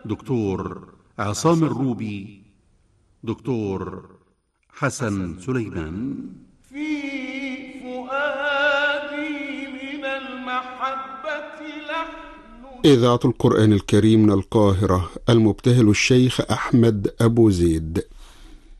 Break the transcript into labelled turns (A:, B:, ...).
A: دكتور عصام الروبي، دكتور حسن سليمان.
B: في فؤادي من المحبة لحن.
C: إذاعة القرآن الكريم من القاهرة، المبتهل الشيخ أحمد أبو زيد.